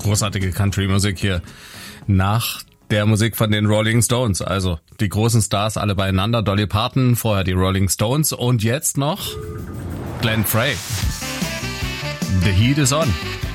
Großartige Country-Musik hier nach der Musik von den Rolling Stones. Also die großen Stars alle beieinander. Dolly Parton, vorher die Rolling Stones und jetzt noch Glenn Frey. The Heat is on.